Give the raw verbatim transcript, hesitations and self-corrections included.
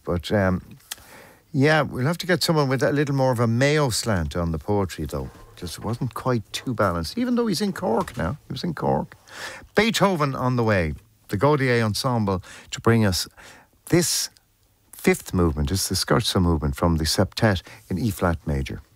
But um, yeah, we'll have to get someone with a little more of a Mayo slant on the poetry, though. Just wasn't quite too balanced, even though he's in Cork now. He was in Cork. Beethoven on the way. The Gaudier Ensemble to bring us this fifth movement. It's the Scherzo movement from the septet in E-flat major.